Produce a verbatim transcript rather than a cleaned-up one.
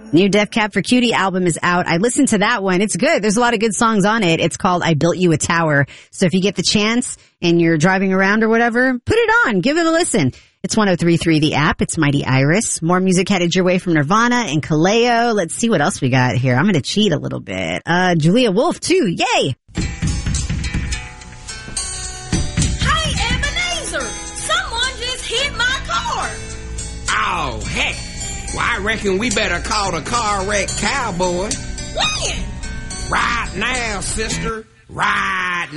New Death Cab for Cutie album is out. I listened to that one. It's good. There's a lot of good songs on it. It's called I Built You a Tower. So if you get the chance and you're driving around or whatever, put it on. Give it a listen. It's one oh three point three The App. It's Mighty Iris. More music headed your way from Nirvana and Kaleo. Let's see what else we got here. I'm going to cheat a little bit. Uh, Julia Wolf too. Yay! Hey, Ebenezer! Someone just hit my car! Oh, heck. Well, I reckon we better call the car wreck cowboy. When? Right now, sister. Right